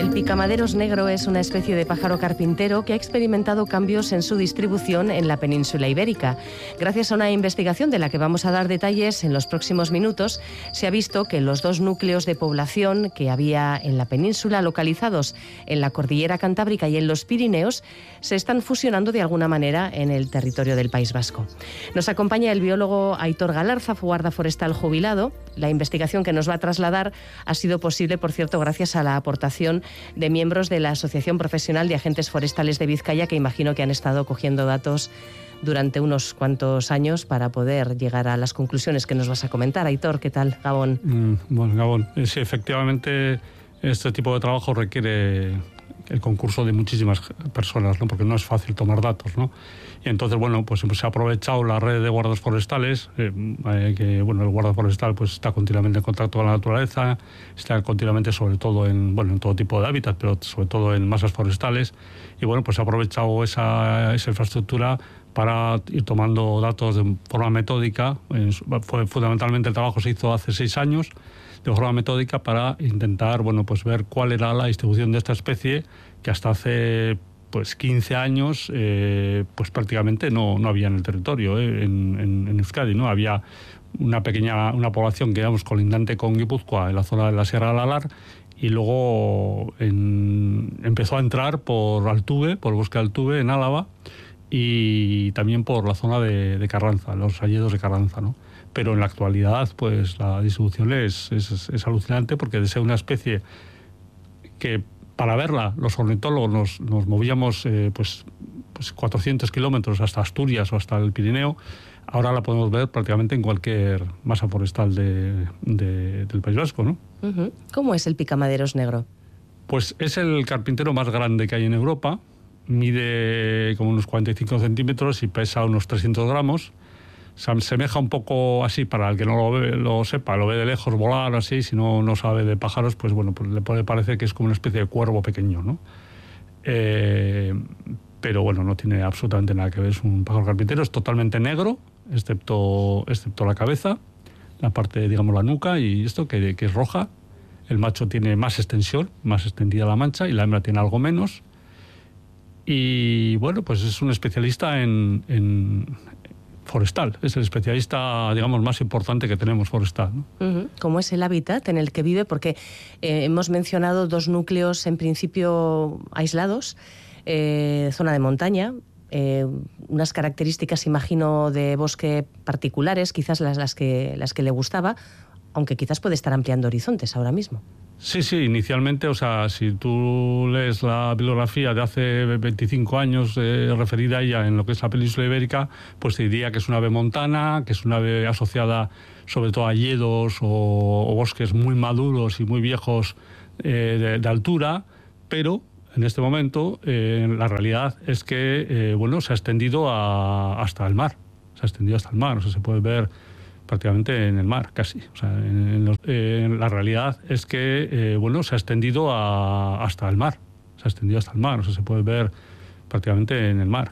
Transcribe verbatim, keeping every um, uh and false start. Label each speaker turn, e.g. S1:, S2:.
S1: El picamaderos negro es una especie de pájaro carpintero que ha experimentado cambios en su distribución en la península ibérica. Gracias a una investigación de la que vamos a dar detalles en los próximos minutos, se ha visto que los dos núcleos de población que había en la península, localizados en la cordillera Cantábrica y en los Pirineos, se están fusionando de alguna manera en el territorio del País Vasco. Nos acompaña el biólogo Aitor Galarza, guarda forestal jubilado. La investigación que nos va a trasladar ha sido posible, por cierto, gracias a la aportación de miembros de la Asociación Profesional de Agentes Forestales de Vizcaya, que imagino que han estado cogiendo datos durante unos cuantos años para poder llegar a las conclusiones que nos vas a comentar. Aitor, ¿qué tal? Gabón.
S2: Mm, bueno, Gabón. Sí, efectivamente, este tipo de trabajo requiere el concurso de muchísimas personas, ¿no? Porque no es fácil tomar datos, ¿no? Y entonces, bueno, pues se ha aprovechado la red de guardas forestales, eh, eh, que, bueno, el guarda forestal pues está continuamente en contacto con la naturaleza, está continuamente, sobre todo en, bueno, en todo tipo de hábitat, pero sobre todo en masas forestales, y bueno, pues se ha aprovechado esa, esa infraestructura para ir tomando datos de forma metódica. Fue, fundamentalmente el trabajo se hizo hace seis años, de forma metódica, para intentar, bueno, pues ver cuál era la distribución de esta especie, que hasta hace pues quince años eh, pues prácticamente no, no había en el territorio, eh, en, en, en Euskadi, ¿no? Había una pequeña una población que, digamos, colindante con Guipúzcoa, en la zona de la Sierra del Alar, y luego en, empezó a entrar por Altuve, por el bosque de Altuve, en Álava, y también por la zona de, de Carranza, los hayedos de Carranza, ¿no? Pero en la actualidad, pues la distribución es, es, es alucinante, porque de ser una especie que, para verla, los ornitólogos nos, nos movíamos eh, pues, pues cuatrocientos kilómetros hasta Asturias o hasta el Pirineo, ahora la podemos ver prácticamente en cualquier masa forestal de, de, del País Vasco, ¿no?
S1: Uh-huh. ¿Cómo es el picamaderos negro?
S2: Pues es el carpintero más grande que hay en Europa, mide como unos cuarenta y cinco centímetros y pesa unos trescientos gramos. Se asemeja un poco así, para el que no lo, ve, lo sepa, lo ve de lejos volar así, si no, no sabe de pájaros, pues bueno, pues le puede parecer que es como una especie de cuervo pequeño, ¿no? Eh, pero bueno, no tiene absolutamente nada que ver, es un pájaro carpintero, es totalmente negro, excepto, excepto la cabeza, la parte, digamos, la nuca y esto, que, que es roja. El macho tiene más extensión, más extendida la mancha, y la hembra tiene algo menos. Y bueno, pues es un especialista en... en forestal, es el especialista, digamos, más importante que tenemos forestal, ¿no?
S1: Uh-huh. ¿Cómo es el hábitat en el que vive? Porque eh, hemos mencionado dos núcleos en principio aislados, eh, zona de montaña, eh, unas características, imagino, de bosque particulares, quizás las, las, que, las que le gustaba, aunque quizás puede estar ampliando horizontes ahora mismo.
S2: Sí, sí, inicialmente, o sea, si tú lees la bibliografía de hace veinticinco años eh, referida a ella en lo que es la península ibérica, pues te diría que es una ave montana, que es una ave asociada sobre todo a hayedos o, o bosques muy maduros y muy viejos eh, de, de altura, pero en este momento eh, la realidad es que, eh, bueno, se ha extendido a, hasta el mar, se ha extendido hasta el mar, o sea, se puede ver prácticamente en el mar, casi. O sea, en, en los, eh, la realidad es que, eh, bueno, se ha extendido a, hasta el mar. Se ha extendido hasta el mar. O sea, se puede ver prácticamente en el mar,